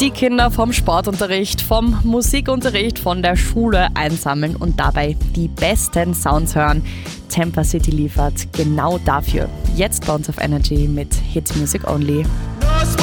Die Kinder vom Sportunterricht, vom Musikunterricht, von der Schule einsammeln und dabei die besten Sounds hören. Temper City liefert genau dafür. Jetzt bei uns auf Energy mit Hit Music Only.